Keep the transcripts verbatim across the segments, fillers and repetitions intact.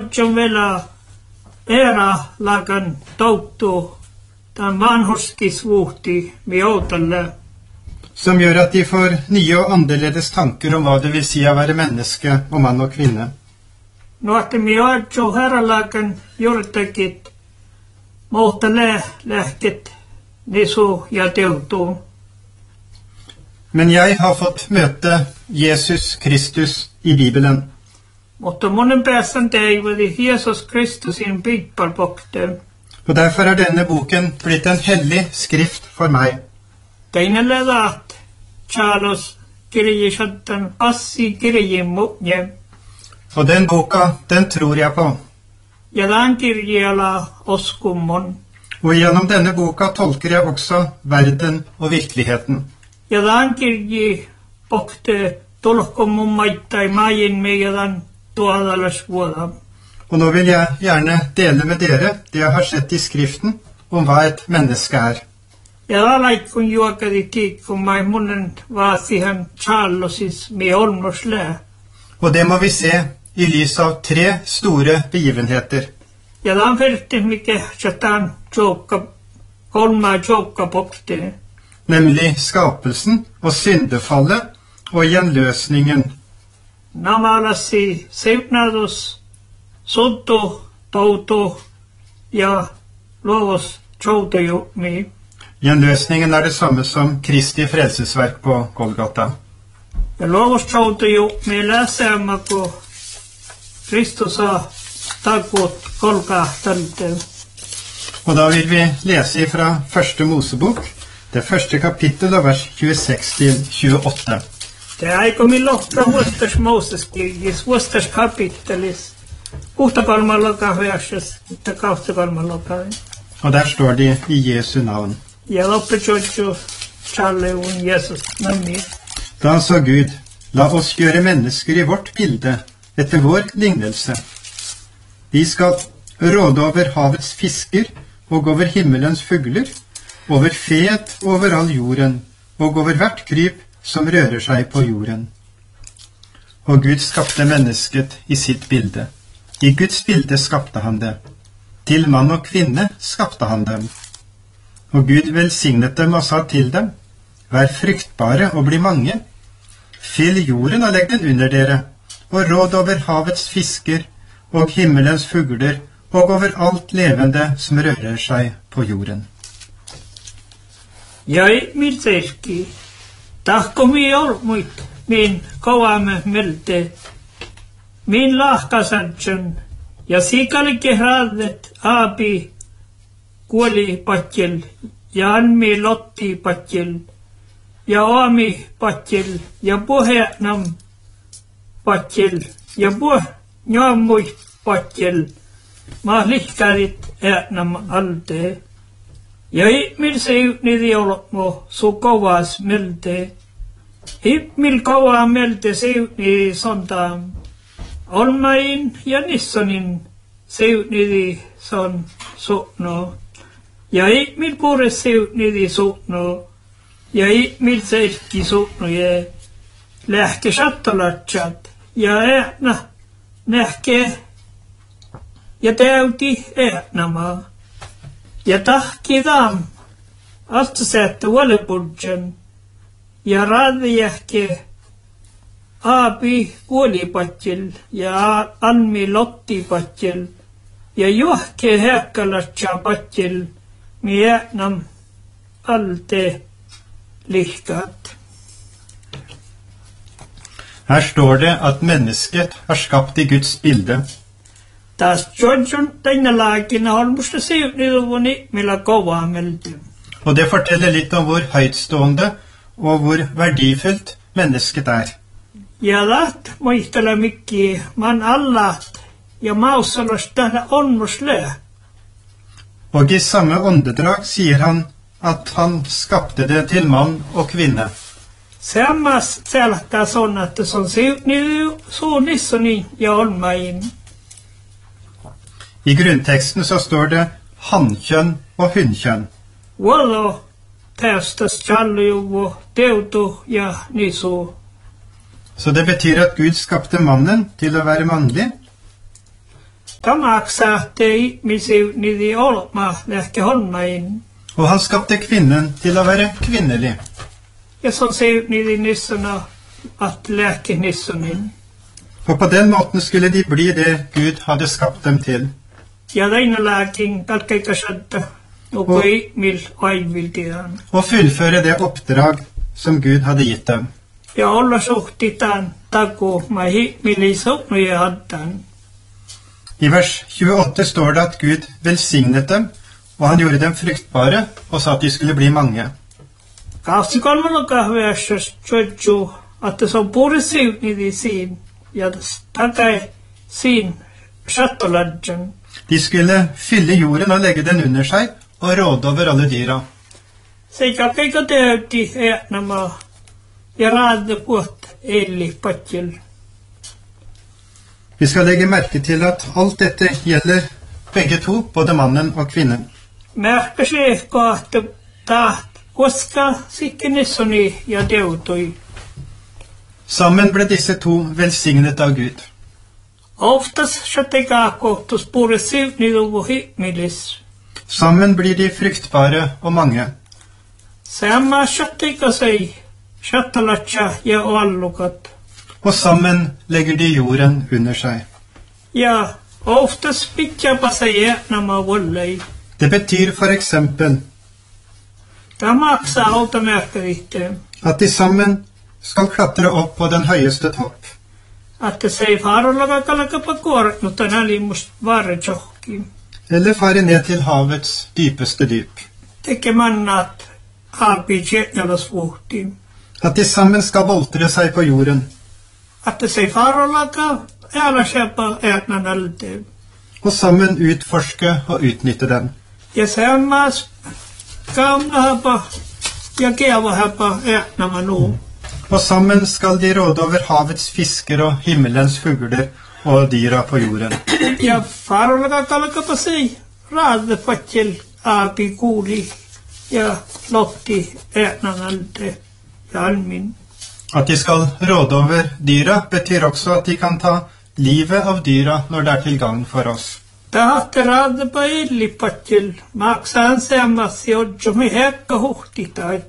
Jodjon vielä era lagan tautu den vanhurskisvuhti mi outalle. Som gjør at de får nye og annerledes tanker om hva det vil si å være menneske og mann og kvinne. No että mi ootjo herralagan juurtekit muutale lähket nisu ja teutu. Men jeg har fått møte Jesus Kristus i Bibelen. Mutta monen päässän teivadi Jesus Kristusin pippalpokte. Og derfor er denne boken blitt en hellig skrift for meg. Teine ledat Charles kirjisattan assi kirjimutje. Og den boka, den tror jeg på. Ja tämän kirjalla oskummon. Og gjennom denne boka tolker jeg også verden og virkeligheten. Ja tämän kirji pokte tolkommun maittai maajin me ja tämän tuodalas vuoda. Og nå vil jeg gjerne dele med dere det jeg har sett i skriften om hva et menneske er. Ja laitkun juokadi kiikkun mai monen vaasihan Charlesis me olmosle. Og det må vi se i lys av tre store begivenheter. Ja tämän ferti mikä satan joukka kolma joukka pokte. Nemlig skapelsen og syndefallet og gjenløsningen. Namalasi seutnados sotto tauto ja lovos choutejumi. Gjenløsningen er det samme som Kristi frelsesverk på Golgata. Ja lovos choutejumi läsäämä kun Kristus har takot Golgatalte. Og da vil vi lese fra første Mosebok, det første kapittel av vers tjueseks til tjueåtte. Det er aika millohka vuostas Moses-kirjis, vuostas kapittelis. Kuhtakolmaloka hyössäs, että kauttakolmaloka. Og der står det i Jesu navn. Ja loppetjodjo Charleun Jesus navni. Da sa Gud, la oss gjøre mennesker i vårt bilde, etter vår lignelse. De skal råde over havets fisker, og over himmelens fugler, over fet over all jorden, og over hvert kryp som rører seg på jorden. Og Gud skapte mennesket i sitt bilde. I Guds bilde skapte han det. Til mann og kvinne skapte han dem. Og Gud velsignet dem og sa til dem, vær fruktbare og bli mange. Fyll jorden og legg den under dere, og råd over havets fisker, og himmelens fugler, og over alt levende som rører seg på jorden. Jeg miltserki, tahko mi olmuit, min kovaamme melte, min lahkasantsun, ja sikalikin raadet aapi kuoli patjel, ja anmi lotti patjel, ja oami patjel, ja puhenam patjel, ja puh nyaamui patjel, ma lihkarit äänam alte. Ja ihmil seutnidi olmo su kovas melte. Ihmil kova melte seutnidi sontaan. Olmain ja nissonin seutnidi son su'no. Ja ihmil pure seutnidi su'no. Ja ihmil seitki su'no ja lähke shattalatsat. Ja äänä nähke ja täyti äänämaa. Ja tahkidam altsäätte walipudjan ja radjähke aapi kuolipatjil ja anmi lottipatjil ja juhke häkkalatjapatjil miäänam alte lihkat. Her står det at mennesket er skapt i Guds bilde. Taas Jodjon teine laakina olmusta seutniduvuni millä kovaa melti. Og det forteller litt om hvor høytstående og hvor verdifullt mennesket er. Ja laat muistella mikki man allat ja maussalasta olmusle. Og i samme åndedrag sier han at han skapte det til mann og kvinne. Sammas selkää son, että se on seutnidu suunnissoni ja olmain. I grunnteksten så står det hannkjønn og hunnkjønn. Wallo tästas challu teutu ja nisu. Så det betyr at Gud skapte mannen til å være mannlig, Ta maksahti ihmisiä olma lähti hommain. Og han skapte kvinnen til å være kvinnelig. Ja så ser ni nissarna att läke nissonin. Og på den måten skulle de bli det Gud hadde skapt dem til. Ja reina läking kalkeika shadda. Og ei mil aiviltian. Og fullføre det oppdrag som Gud hadde gitt dem. Ja olla suhtitaan taku mai miliso no ja haddan. I vers tjueåtte står det at Gud velsignet dem, og han gjorde dem fruktbare, og sa at de skulle bli mange. kaksikymmentä kahveassa tjoju, että se on purisiutnidi siinä, ja takai siinä shattoladjan. De skulle fylle jorden og legge den under seg, og råde over alle dyra. Se kaikka täytti äänämaa, ja raadde puot eli patjel. Vi skal legge merke til at alt dette gjelder begge to, både mannen og kvinnen. Märkä se, että taht, koska sikkenissoni ja teutui. Sammen ble disse to velsignet av Gud. Oftast shattekaa kohtus purisiutnidu himmelis. Sammen blir de fruktbare og mange. Sama shattekaa sei, shattalatja ja allukat. Og sammen legger de jorden under seg. Ja, oftast pitjapa se jäänämaa vollei. Det betyr for eksempel Det maksaa automärkärihteen. at de sammen skal klatre opp på den høyeste topp. Että se ei faarolla kalakapa kuoret, mutta nälimus vaaretsokki. Eller fare ned til havets dypeste dyp. Tekemannat haapi tjetjalas vuhtiin. At de sammen skal voltre seg på jorden. Että se ei faarolla ääläsjäpä äätnän älteen. Og sammen utforske og utnytte den. Ja se on maas kaunahapa ja keavahapa äätnämä nuu. Og sammen skal de råde over havets fisker og himmelens fugler og dyra på jorden. Ja faarolla kalakapa sei raadde patjel aapi kuuli ja lotti äätnän älteen ja almin. At de skal råde over dyra betyr også at de kan ta livet av dyra når det er til gagn for oss. Tahte raaddepa illi patjel maksaan seammassi odjomi hekka huhtitait.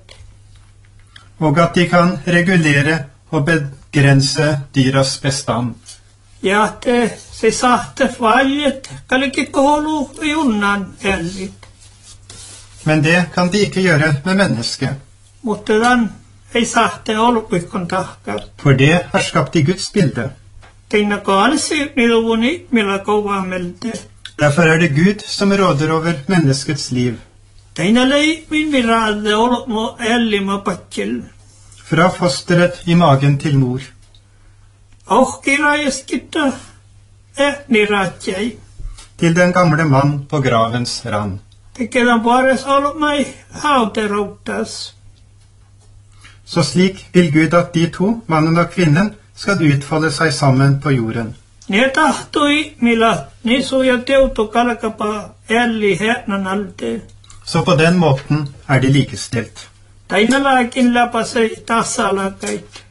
Og at de kan regulere og begrense dyras bestand. Ja te se sahte vajet kalikikko holu junnan ellit. Men det kan de ikke gjøre med mennesket, Mutta dan ei sahte olupikon tahkart. for det er skapt i Guds bilde. Teina kaalisi niluvuni millä kovaa melte. Derfor er det Gud som råder over menneskets liv. Teina lei min viraadde olumo ellima patjel. Fra fosteret i magen til mor. Ohkiraajaskitta ääniraatjai. Til den gamle mann på gravens rand. Tekedan pares olumai hauterouttas. Så slik vil Gud at de to, mannen og kvinnen, skal utfolde seg sammen på jorden. Ne tahtoi millä nisu ja teutu kalkapa elli hetnan alte. Så på den måten er de likestilt. Taina laakin läpäsei tassalakait.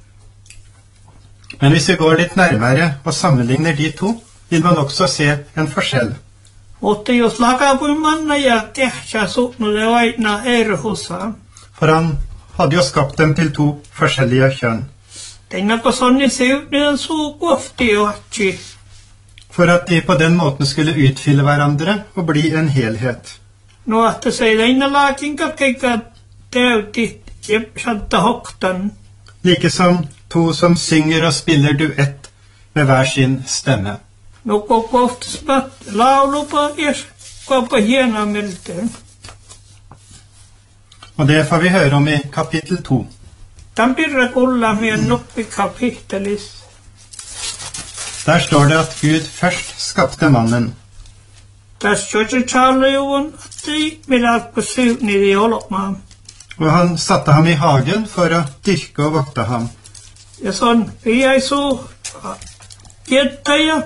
Men hvis vi går litt nærmere og sammenligner de to, vil man også se en forskjell. Mutta jos lakapuin manna ja kehtsä suknulle vaina erhusa. For han hadde jo skapt dem til to forskjellige kjønn. Teinako sonni seutniden suu kofti johtsi. For at de på den måten skulle utfylle hverandre og bli en helhet. No että se teina laakin kakkeika teuti ja satta hoktan. Like som to som synger og spiller duett med hver sin stemme. No kokoftispat laulupa ja kopa hiena melte. Og det får vi høre om i kapittel to. Tampirra kulla meidän noppi kapittelis. Der står det at Gud først skapte mannen. Tässä on tjallijuvun, että ei minä syynidi olmaa. Og han satte ham i hagen for å dyrke og vokte ham. Ja se on viaisu jättäjä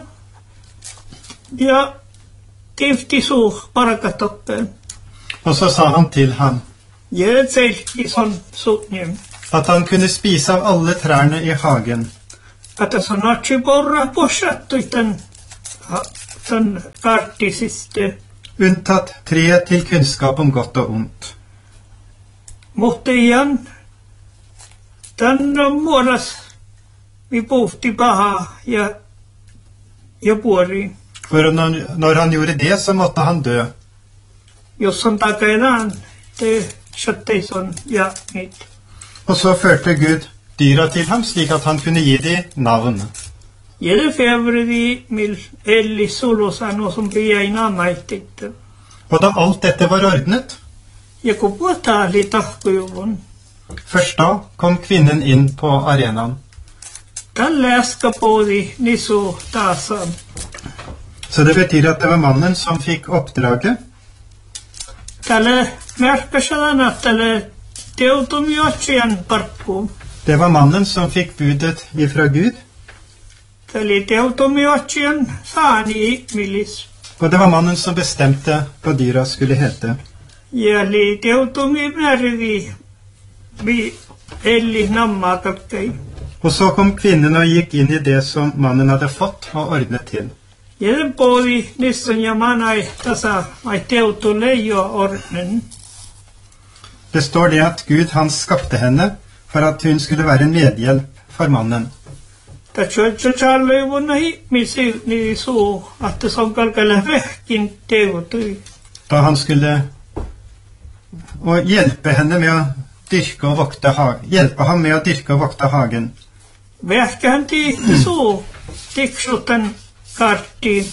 ja tiftisu parakatoppeen. Og så sa han til ham Ja selki son suunnin. at han kunne spise av alle trærne i hagen. Että se on natsi porra posattu tämän sen kartti siste. Unntatt treet til kunnskap om godt og ondt. Mutta igen, den målas vi bort i paha ja, ja puori. For når, når han gjorde det, så måtte han dø. Jos on takainan, te kjøtteison ja niitä. Og så førte Gud dyra til ham, slik at han kunne gi dem navn. Jede fevredi mil elli sulosano som piaina maititte. Og da alt dette var ordnet, Ja kun puhutaan tahkujuvun, først da kom kvinnen inn på arenaen. tällä äskapoodi nisu taasan. Så det betyr at det var mannen som fikk oppdraget. Tällä märkäsadana tällä teutumiotsian parppuun. Det var mannen som fikk budet ifra Gud, Tällä teutumiotsian saani milis. og det var mannen som bestemte hva dyra skulle hete. Ja li teutumi märvi vi elli nammaa kakkei. Og så kom kvinnen og gikk inn i det som mannen hadde fått og ordnet til. Jeden poodi nissan ja manai tasa mai teutu leijo ordnen. Det står det at Gud han skapte henne for at hun skulle være en medhjelp for mannen. Ta tjötsä tjallöivunna ihmisi niin suu, että se on kalkalla vehkin teutui. Da han skulle og hjelpe henne med å dyrke og vokte ha, hjelpe ham med å dyrke og vokte hagen. Vehkähän tiihti suu, tiksutan kartti.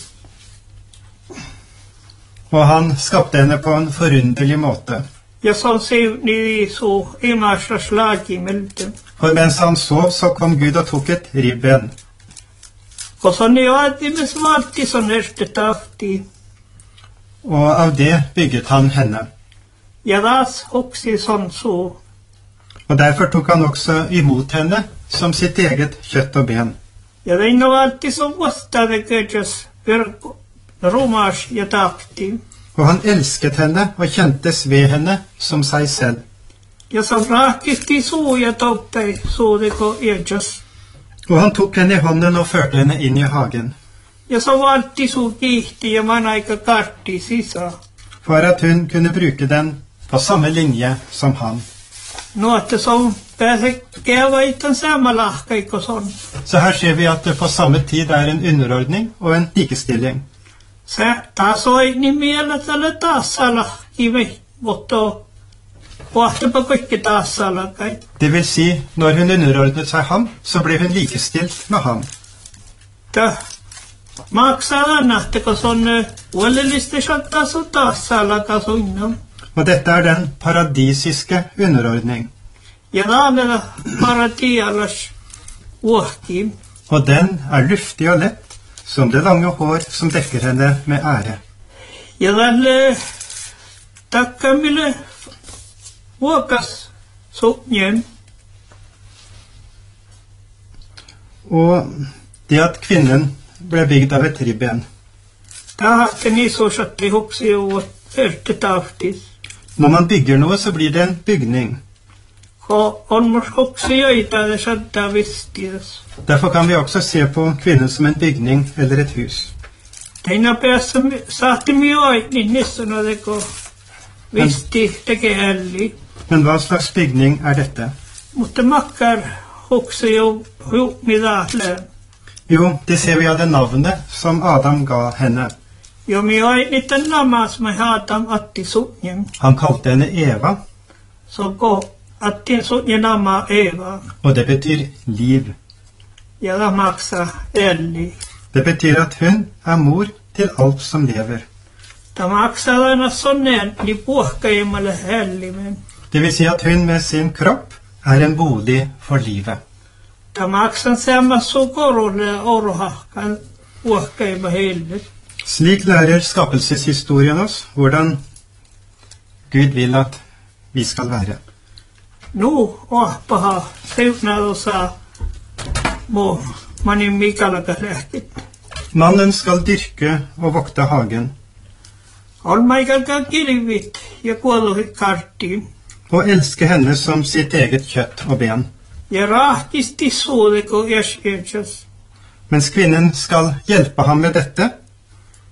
Og han skapte henne på en forunderlig måte. Ja se on siivni suu imasta slaakimeltä. For mens han sov, så kom Gud og tok et ribben. Koska ne vaatimus vaatti son erste tahti. Og av det bygget han henne. Ja taas hoksi son suu. Og derfor tok han også imot henne som sitt eget kjøtt og ben. Ja teino vaatti son vastaade kötjös verko rumas ja tahti. Og han elsket henne og kjentes ved henne som seg selv. Ja se rahkisti suu ja toppai suudeko iätjös. Og han tok henne i hånden og førte henne inn i hagen, Ja se vaatti suu kiihti ja manaika kartti sisään. for at hun kunne bruke den på samme linje som han. No, että se on pääse käyvä samalahkaiko son. Så her ser vi at det på samme tid er en underordning og en likestilling. Se taas oi niin mielellä taas salahkivi, mutta vahtapa kaikki taas salakai. Det vil si, når hun underordnet seg ham, så ble hun likestilt med ham. Tää maksaa annahteko son uolellisesti shottaa sun taas salakasunnon. Og dette er den paradisiske underordning. Ja taanella paratialas uohkiin. Og den er luftig og lett, som det lange hår som dekker henne med ære. Ja tälle takkamille vuokas sunnjen. Og det at kvinnen ble bygd av et ribben. Tahti niin suosatti huksi uot ertte tahtis. Når man bygger noe, så blir det en bygning. Ko on mus huksi joita ja sattaa vistias. Derfor kan vi også se på kvinnen som en bygning eller et hus. Teina päässä sahti mioi, niin nissä teko visti tekee älli. Men hva slags bygning er dette? Mutta makkar huksi jo hu mitä lää. Jo, det ser vi av det navnet som Adam ga henne. Jo mioi niitä namas mä haatam atti sunnjen. Han kalte henne Eva, Så ko atti sunnjen nama Eva. og det betyr liv. Ja da maksa älli. Det betyr at hun er mor til alt som lever. Ta maksaa aina sonneen li puhkaimalle hellimen. Det vil si at hun med sin kropp er en bolig for livet. Ta maksan samma sukorolle orohahkan puhkaima helvet. Slik lærer skapelseshistorien oss hvordan Gud vil at vi skal være. Nu ohpaha seutnadosa mo manin mikalaka lähkit. Mannen skal dyrke og vokte hagen, On maikalka kilvit ja kuolluhit karttiin. og elske henne som sitt eget kjøtt og ben. Ja rahkisti suudeko jäsjätsas. Mens kvinnen skal hjelpe ham med dette,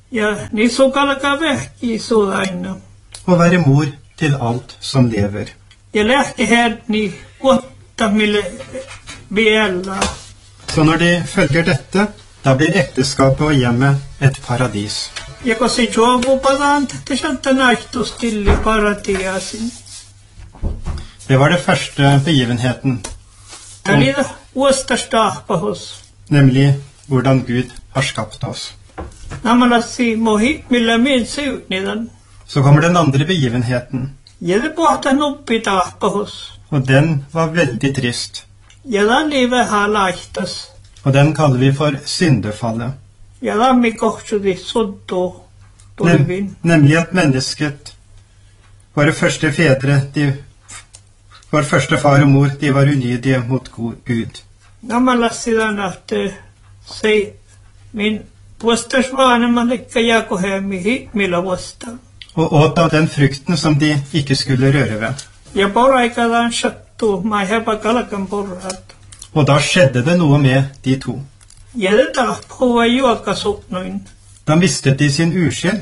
Ja, ni så kalka vähki sudaina. og være mor til alt som lever. Ja lähti herni ottamille biella. Så når de følger dette, da blir ekteskapet og hjemmet et paradis. Ja kun se juovupataan, te santa naistustilli paratiasin. Det var det første begivenheten, Ja niitä uostastahpahos. nemlig hvordan Gud har skapt oss. Namalasi mohi millä min syynidan. Så kommer den andre begivenheten, Ja det pohta nuppitahpahos. og den var veldig trist. Ja danni vähän laihtas. Og den kaller vi for syndefallet. Ja lammi kohtsudi suddu tulivin. Nem, nemlig at mennesket, våre første fedre, de, vår første far og mor, de var ulydige mot Gud. Namalasi dan att se min puostasvaanemallikka jakohemmihi millä vuosta. Og åt av den frukten som de ikke skulle røre ved. Ja poraikadan sattuu, mä hepa kalkan porrat. Og da skjedde det noe med de to. Ja tätä puhua juokasutnuin. Da mistet de sin uskyld,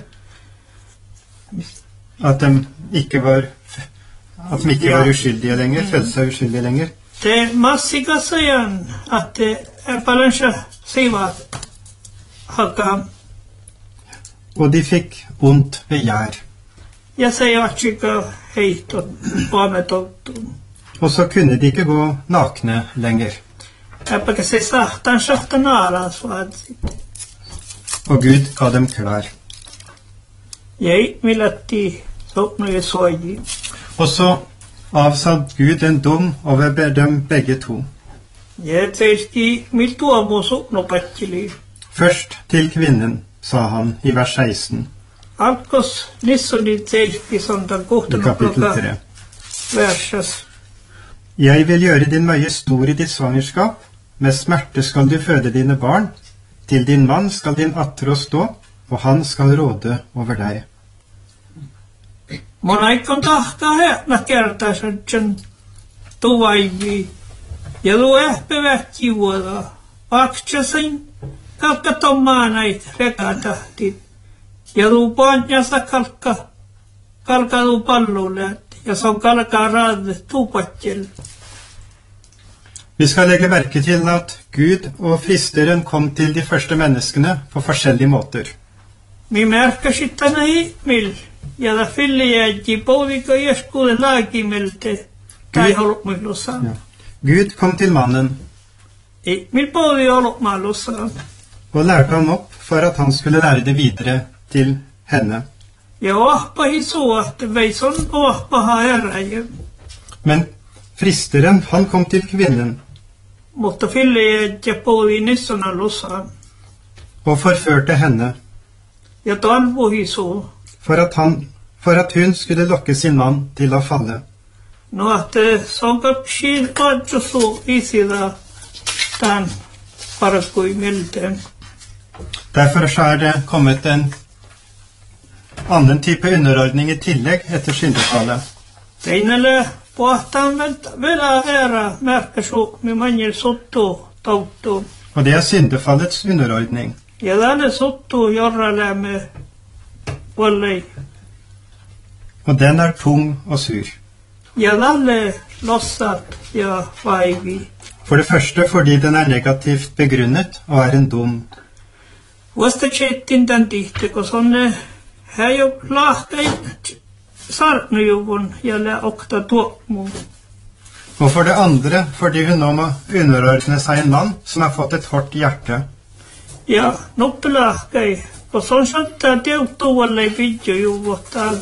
at de ikke var, at de ikke var uskyldige lenger, følte seg uskyldige lenger. Te massikasian, att det är balansja sivat hakka. Og de fikk ondt ved gjær. Ja se jatsika heitot paametoltuun. Og så kunne de ikke gå nakne lenger. Äpäkä se sahtan sahtan alas vaatsit. Og Gud ga dem klær. Jäi millatti sopnuja soji. Og så avsatt Gud en dom over dem begge to. Ja teiski mil tuomu sopnupattili. Først til kvinnen, sa han i vers seksten Alkos nissoni teiski sontan i kuhtana kapittel klokka tre. versas. Jeg vil gjøre din møye stor i ditt svangerskap. Med smerte skal du føde dine barn. Til din mann skal din attrå stå, og han skal råde over deg. Mun aikon tahkaa heätnä kertaa sen tuvaivi. Ja tuu ehpevät kivuoda. Vaksasin kalkka tommaanait rekatahtit. Ja tuu pontjasta kalkka kalkka tuu pallulle. Ja se on kalkaa raade tupatjel. Vi skal legge merke til at Gud og fristeren kom til de første menneskene på forskjellige måter. Mi märkäsit tänä ihmil. Ja ta filli jäi poudika jeskuuden laakimelte. Tai holukmilussaan. Ja. Gud kom til mannen Ihmil poudi holukmailussaan. og lærte ham opp for at han skulle lære det videre til henne. Ja ohpahi suu, että veis on ohpaha herraja. Men fristeren, han kom til kvinnen Mutta Fille ja poudi nissona lussaan. og forførte henne Ja talvuhi suu. for at, han, for at hun skulle lokke sin mann til å falle. No, että se on kaksi katsosu isida tämän parkui milteen. Derfor så er det kommet en annen type underordning i tillegg etter syndefallet. Teinelle pohtaan vielä ära märkäsu, mi manjil suttu tauttu. Og det er syndefallets underordning. Ja tänne suttu jorralämme vollei. Og den er tung og sur. Ja tänne lossat ja vaivi. For det første fordi den er negativt begrunnet og er en dom. Vasta chettin tän tihti, kun sonne hän jo lahkai sarnujuvun ja lä okta tuokmuun. Og for det andre fordi hun nå må underordne seg en mann som har fått et hårdt hjerte. Ja nuppilahkai, kun son sattaa teuttuvalle pidjojuvottaan.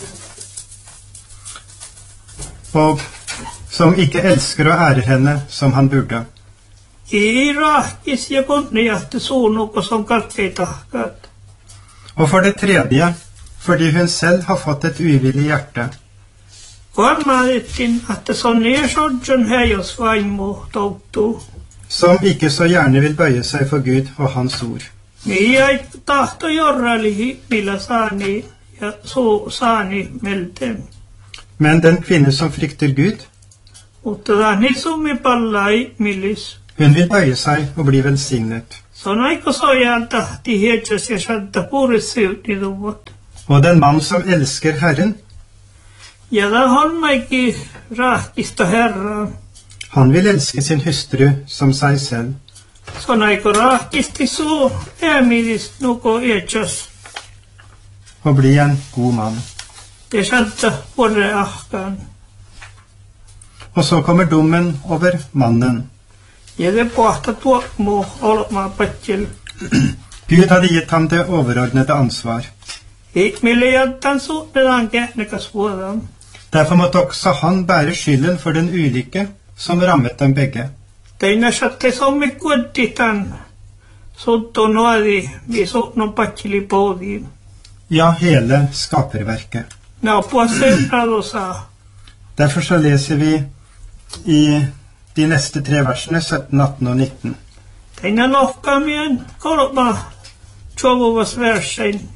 Og som ikke elsker og ærer henne som han burde. I rahkis ja kunniahti suunu, kun son kaikkei tahkaat. Og for det tredje fordi hun selv har fått et uvillig hjerte. Varmaadettiin, että son niesodjon häjos vaimu touttuu. Som ikke så gjerne vil bøye seg for Gud og hans ord. Mi ei tahto jorralihi, millä saani ja suu saani melteen. Men den kvinne som frykter Gud, Mutta tämä nisummi pallaa ihmillis. hun vil bøye seg og bli velsignet. Sånn eikö sojalta tiheitsäs ja saattaa purisyytti luvut. Og den mann som elsker Herren, Ja da han meikin rahkista Herraa. han vil elske sin hustru som seg selv. Sånn eikö rahkisti suu äämidist nuko eetsäs. Og bli en god mann. Ja saattaa puolelle ahkaan. Og så kommer dommen over mannen. Ja det pohta tuokmu olmaa patjel. Gud hadde gitt ham det overordnede ansvar. Mille jättän suhtetaan kehnekas vuodan. Derfor måtte også han bære skylden for den ulykke som rammet dem begge. Teina satte sommi kuettitan. Suttu nuodi vi suhtnon patjeli poodiin. Ja, hele skaperverket. Nää puhua seuradosaa. Derfor så leser vi i de neste tre versene, sytten, atten og nitten. Teina lohkaamien kolma tjovuvas versein.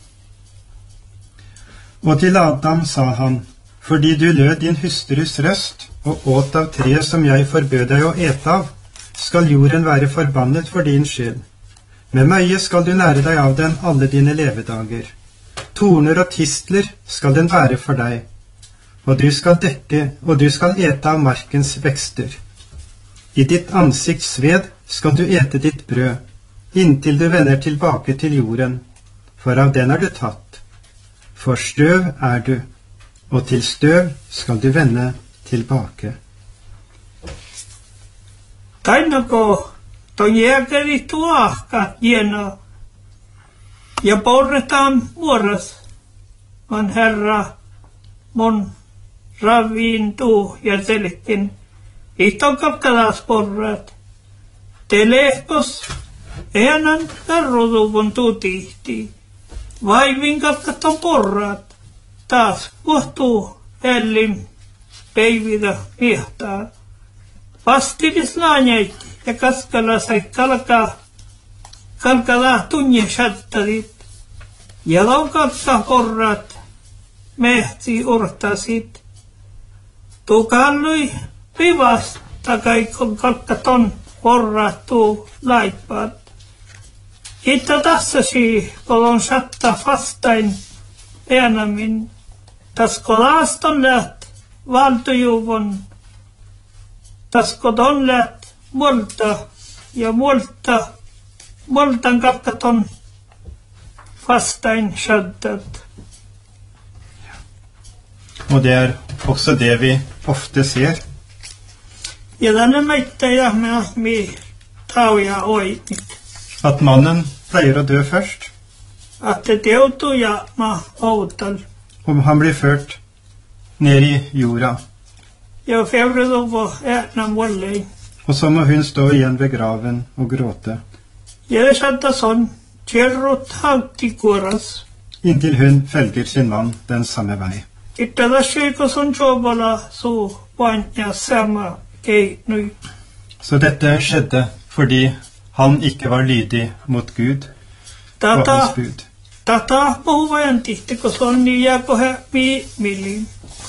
Og til Adam sa han, fordi du lød din hustrus røst og åt av treet som jeg forbød deg å ete av, skal jorden være forbannet for din skyld. Med møye skal du nære deg av den alle dine levedager. Torner og tistler skal den være for deg, og du skal dekke, og du skal ete av markens vekster. I ditt ansikts sved skal du ete ditt brød, inntil du vender tilbake til jorden, for av den er du tatt. For støv er du, og til støv skal du vende tilbake. Tainako ton jääkäri tuahka hienoa. Ja porretaan vuoros, on Herra mun ravintuu ja selkin. Ihton kapkalaas porrat. Te lehkos äänan karrutuvun tutihti. Vaivin kapkaton porrat. Taas vuohtuu ällim peivitä viehtaa. Vastidis naanjaitti ja kaskalasai kalkaa. Kalkalaa tunne shattarit. Ja laukatsa porrat. Mehti urtasit. Tuu kallui vivas takaikon kalkaton porrat tuu laippaat. Itta tassasi kolon shatta fastain äänamin. Tasko laaston läht valtujuvon. Tasko ton läht multa ja multa. Multan kalkaton fastain shattat. Og det er også det vi ofte ser. Ja tänne meittäjä me mi tauja oitit. At mannen pleier å dø først, Att det joutuu ja ma outal. og han blir ført ned i jorda. Ja fevreluvo ääna mullei. Og så må hun stå igjen ved graven og gråte, Ja det satta son. Tjerrot hautti kuoras. inntil hun følger sin mann den samme vei. Itta tasseiko son chobola suu panja sama keinui. Så dette skjedde fordi han ikke var lydig mot Gud og Tata, hans bud. tata puhuvajan tihtiko sonni jääko he mi millin.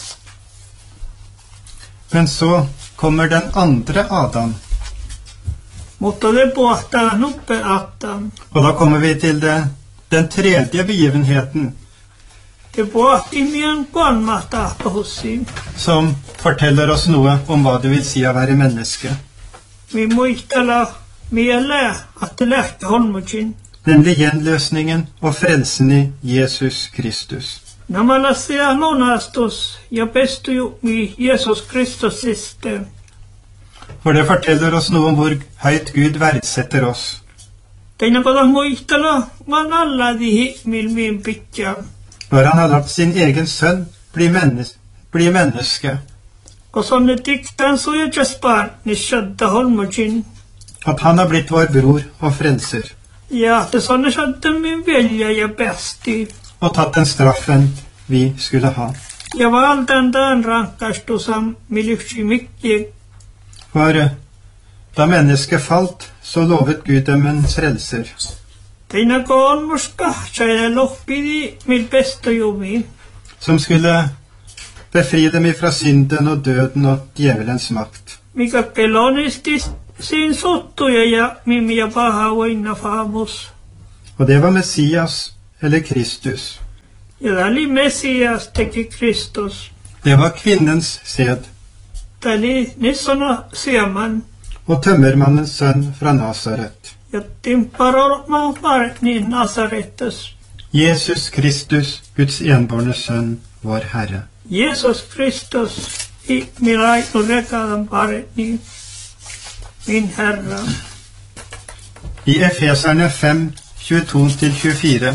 Men så kommer den andre Adam, Mutta det puhtaa nuppe attaan. og da kommer vi til det, den tredje begivenheten Det puhti mien kuonmahtaa puhussiin. som forteller oss noe om hva det vil si å være menneske, Mi muistella mielää, att det lähti holmutsin. nemlig gjenløsningen og frelsen i Jesus Kristus. Namalassia lunastus ja pestuju mi Jesus Kristus system. For det forteller oss noe om hvor høyt Gud verdsetter oss. Teina kodas muistella, man alla di himil min pitja. Når han har latt sin egen sønn bli, mennes bli menneske, Ko sonne tiktan sujajas par nishadda holmutsin. at han har blitt vår bror og frelser, Ja, det sonne shadda min velja ja pesti. og tatt den straffen vi skulle ha. Ja valtan taan rankastusam milifsi mikki. For eh, da mennesket falt, så lovet Gud dem en frelser, Teina ko on muska, saja lohpidi mil pestojumi. som skulle befri dem ifra synden og døden og djevelens makt. Mikä kelonistis sin sottuja ja mimiä paha voinna faamus. Og det var Messias, eller Kristus. Ja tämä oli Messias teki Kristus. Det var kvinnens sæd, Tämä oli nissona sieman. og tømmermannens sønn fra Nasaret. Ja timparolmaan niin Nasaretes. Jesus Kristus, Guds enbårne sønn, vår Herre. Jeesus Kristus i milainu rekadan parni, min Herra. I Efeserne fem, tjueto til tjuefire.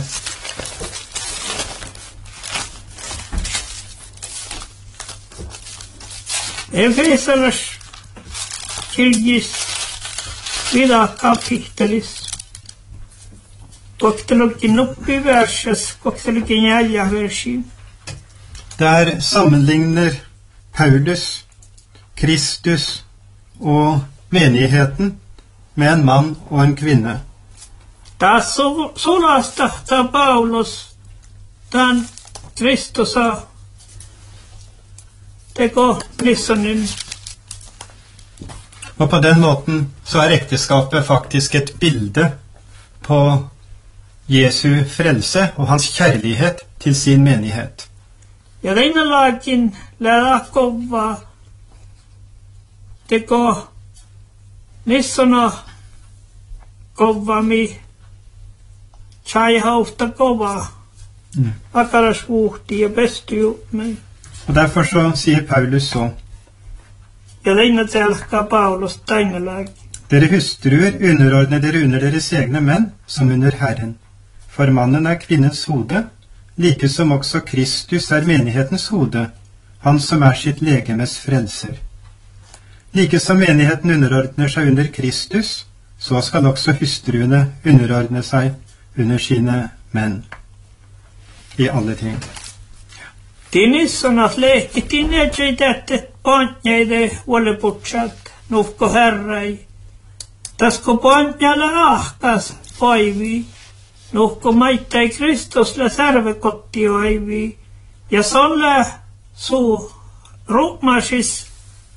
Efesalas kirjis vida kapitelis. Koktelukin nuppi verses, koktelukin jäljä versi. Der sammenligner Paulus, Kristus og menigheten med en mann og en kvinne. Taas sulasta ta Paulus, tämän Kristusa teko lissonin. Og på den måten så er ekteskapet faktisk et bilde på Jesu frelse og hans kjærlighet til sin menighet. Ja Reinallakin lähdä kovaa teko nissona kovami chaihausta kovaa Mm. akaras vuhti ja pesty juutmei. Og derfor så sier Paulus så: Ja Reina tälkkaa Paulus Tainalakin. Dere hustruer, underordne dere under deres egne menn, som under Herren. For mannen er kvinnens hode, like som også Kristus er menighetens hode, han som er sitt legemes frelser. Like som menigheten underordner seg under Kristus, så skal også hustruene underordne seg under sine menn. I alle ting. Tinissonat leikittiin etsitätte pantjeide vuoleputsat nuhko herrai. Tasko pantjalla ahkas oivi. Nuhko maittai Kristusle särvekotti oivi. Ja solle suu ruhmasis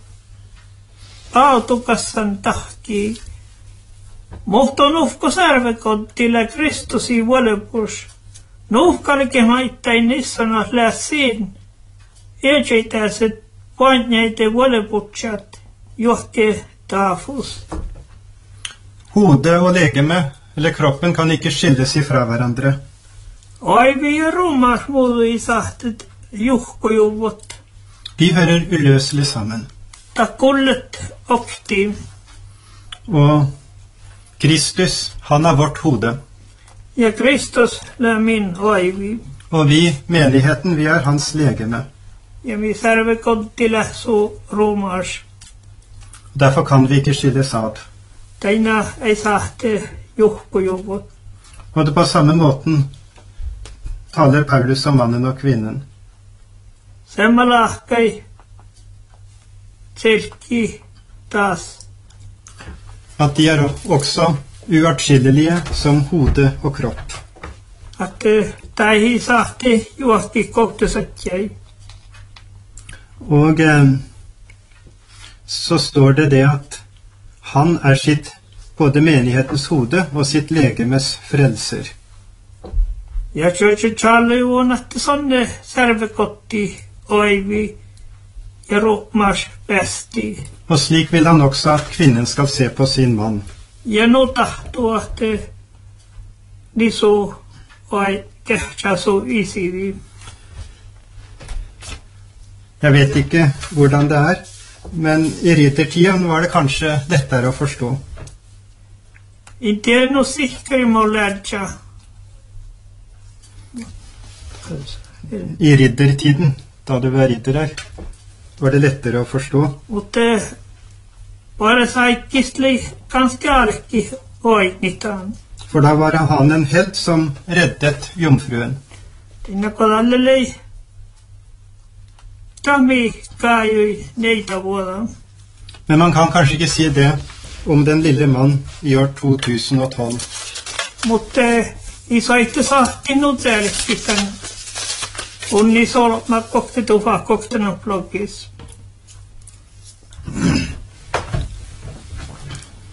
autukassan tahki. Mutta nuhko särvekottille Kristusi vuolepus. Nuhkalike maittain nissana lässiin. Etsitäiset pantjeide vuoleputsat johti taafus. Hode og legeme, eller kroppen, kan ikke skilles ifra hverandre. Oivi ja rummas muudu isahtet juhkojuvut. De hører uløselig sammen. Ta kullet oktiin. Og Kristus, han er vårt hode. Ja Kristus lä min oivi. Og vi, menigheten, vi er hans legeme. Ja mi särvekotti lähsu rummas. Derfor kan vi ikke skilles ad. Taina ei sahte juhkojuvut. Og det på samme måten taler Paulus om mannen og kvinnen. Semma lahkai tselkki taas. At de er også uatskillelige som hode og kropp. At taihi sahte juohti kohtesatjai. Og eh, så står det det at han er sitt både menighetens hode og sitt legemes frelser. Ja tjötsi tjalli vuonatte sonne särvekotti oivi ja ruhmas pesti. Og slik vil han også at kvinnen skal se på sin mann. Ja nu tahtuu, että nisu vai kehtsasu isivi. Jeg vet ikke hvordan det er, men i ryttertida var det kanskje lettere å forstå. Inte är nog sikkeri må lärtja. I riddertiden, da du var ridder her, var det lettere å forstå. Mutta bara saikkisli ganska arki oinitaan. For da var han en helt som reddet jomfruen. Tinna kodallelei tammi kaajui neita vuoda. Men man kan kanskje ikke si det om den lille mann i år to tusen og tolv. Mutta iso itte sahti nutelkitän. Unni solma kokte tufa koktena blogis.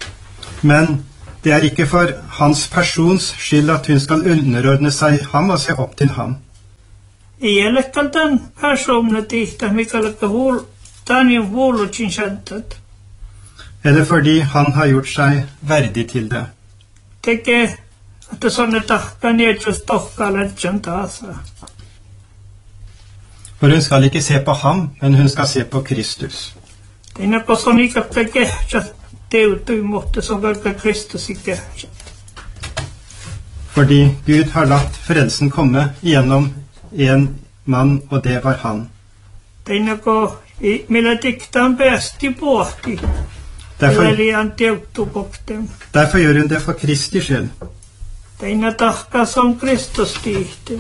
Men det er ikke for hans persons skyld at hun skal underordne seg ham og se opp til ham. Ei olekaan tämän persoonat ihtä, mikä ole Daniel vuolutsin säntet. Eller fordi han har gjort seg verdig til det. Tekee, että sonne tahkaan nietsus tohkaa lähtsän taas. For hun skal ikke se på ham, men hun skal se på Kristus. Teina koson ikäpä kehtsät teutui, mutta se on kaikka Kristus i kehtsät. Fordi Gud har latt frelsen komme gjennom en mann, og det var han. Teina ko, millä tiktaan päästi pohti. Derfor, Eli teuttu kokten. derfor gjør hun det for Kristi skyld. Teina tahkaa som Kristus tihti.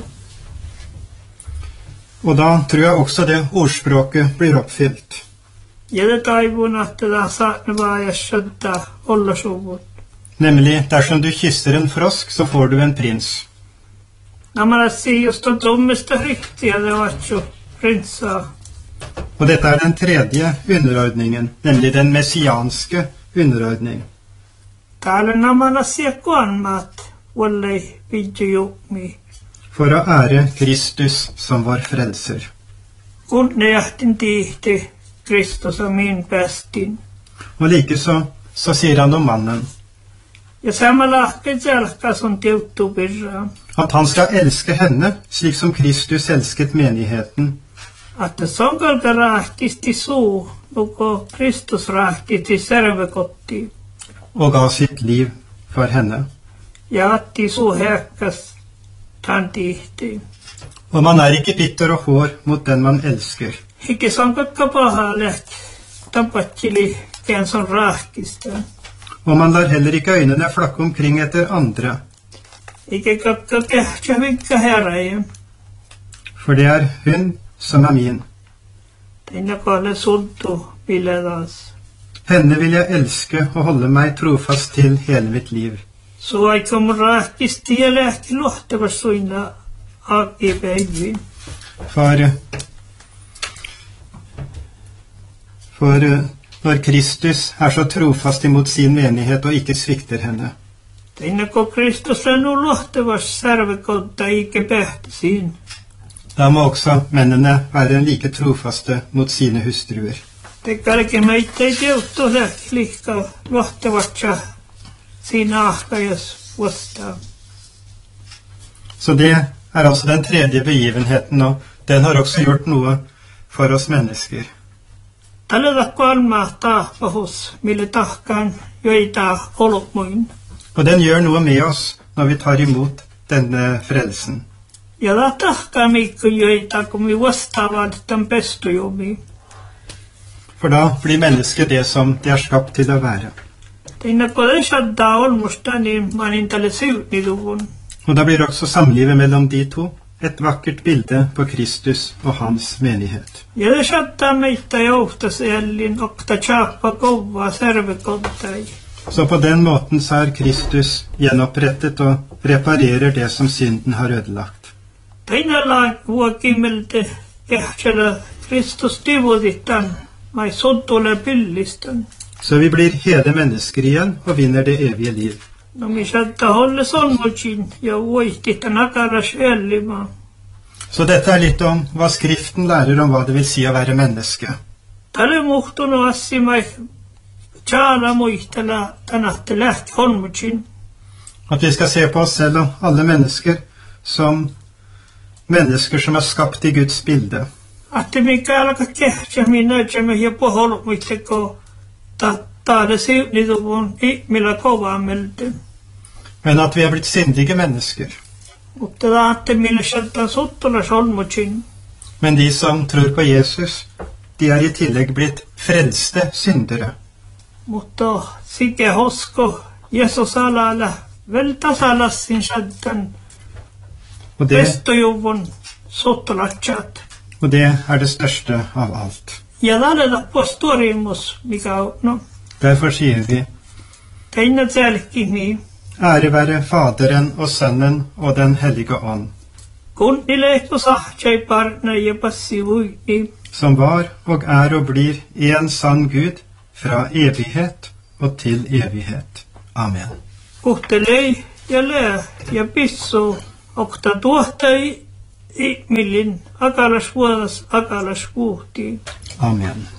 Og da tror jeg også det ordspråket blir oppfylt. Ja det taivun, että tämä saatnavaa ja söntää olla suvut. Nemlig, dersom du kysser en frosk, så får du en prins. Nämä si just on tummista riktiä, det var jo prinsaa. Og dette er den tredje underordningen, nemlig den messianske underordning. Täällä nämä asia kuanmaat, vollei vidjujukmi. For å ære Kristus som vår frelser. Kun ne jahtin tihti, Kristus on min päästin. Og likeså så sier han om mannen, Ja samalla kesäälkäs on teuttu pirraan. at han skal elske henne slik som Kristus elsket menigheten, Että se on kalka rahtisti suu, nuko Kristus rahtisti servekottiin. og ga sitt liv for henne. Ja atti suu herkkäs tan tihti. Og man er ikke bitter og hår mot den man elsker. Hikki se on kakka pahaa läht, tapatsili kään son rahkista. Og man lar heller ikke øynene flakke omkring etter andre, Eikä kakka kähtsä vikka herrajen. for det er hun som er min. Teina kalle sultu biledas. Henne vil jeg elske og holde meg trofast til hele mitt liv. Så aika mun rahtisti ja lähti luohtavas suina aki päivin. For, for når Kristus er så trofast imot sin menighet og ikke svikter henne, Teina ko Kristus on luohtavas servekonta eikä pähtisiin. da må også mennene være like trofaste mot sine hustruer. Te kaikki meitä ei teuttu lähti liikkaa luohtavassa siinä ahkajas vastaan. Så det er altså den tredje begivenheten, og den har også gjort noe for oss mennesker. Tällä kolmaa taapahus, mille tahkaan joita olmuin. Og den gjør noe med oss når vi tar imot denne frelsen. Ja la tahkaa mikko joita, kun vi vastaavat tämän pestujumiin. For da blir mennesket det som det er skapt til å være. Teina kun ei saattaa olmusta, niin mä olin tälle syytniluvun. Og da blir også samlivet mellom de to et vakkert bilde på Kristus og hans menighet. Ja det saattaa meitä johtas ellin okta tjappa kovaa servekontai. Så på den måten så er Kristus gjenopprettet og reparerer det som synden har ødelagt. Teina lain vuokimmelte kähtsellä Kristus tivutittan, mai sontule pillistan. Så vi blir hele mennesker igjen og vinner det evige liv. No mi saattaa holle solmutsin ja uoihti nakaras ellimaan. Så dette er litt om hva Skriften lærer om hva det vil si å være menneske. Tälle muhtunut assimai tjaala muistella tänahte lähti holmutsin. At vi skal se på oss selv og alle mennesker som mennesker som er skapt i Guds bilde. Ahti mikä alkaa kehtsä minä etsemme ja poholmuitteko tattaade syytnituvun ihmillä kovaa melte. Men at vi er blitt syndige mennesker. Mutta tahti millä saattaa suttula solmutsin. Men de som tror på Jesus, de er i tillegg blitt frelste syndere. Mutta sikä hosko Jeesus alalla veltasalassin sattan Og det, pestojuvun suttulatsat. og det er det største av alt. Ja laadella postorimus, mikä on, no, Derfor sier vi, teina tälkini. ære være Faderen og Sønnen og Den hellige ånd, Kun nilehtö sahtsai parna ja passivuini. som var og er og blir en sann Gud fra evighet og til evighet. Amen. Kuhtelei ja lää ja pissu okta tuohtai millin akalas vuodas akalas kuhtiin. Amen.